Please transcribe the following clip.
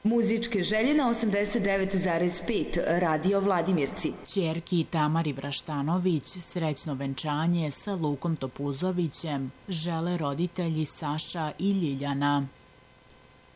Muzičke želje na 89,5 Radio Vladimirci. Ćerki Tamari Vraštanović srećno venčanje sa Lukom Topuzovićem žele roditelji Saša i Ljiljana.